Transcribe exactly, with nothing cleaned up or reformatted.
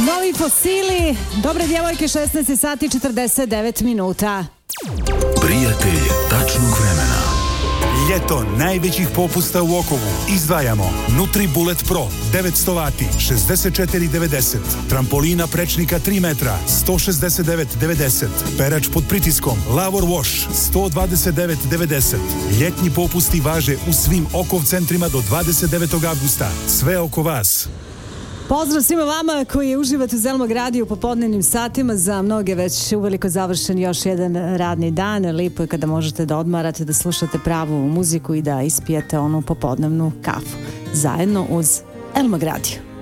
Novi Fosili, dobre djevojke, šesnaest sati četrdeset devet minuta. Prijatelj tačnog vremena. Ljeto najvećih popusta u Okovu. Izdvajamo NutriBullet Pro devetsto vati šezdeset četiri devedeset, trampolina prečnika tri metra sto šezdeset devet devedeset, perač pod pritiskom Lavor Wash sto dvadeset devet devedeset. Ljetnji popusti važe u svim Okov centrima do dvadeset devetog avgusta. Sve oko vas. Pozdrav svima vama koji uživate u Zelmog radiju u popodnevnim satima. Za mnoge već uveliko završen još jedan radni dan. Lipo je kada možete da odmarate, da slušate pravu muziku i da ispijete onu popodnevnu kafu zajedno uz Zelmog radiju.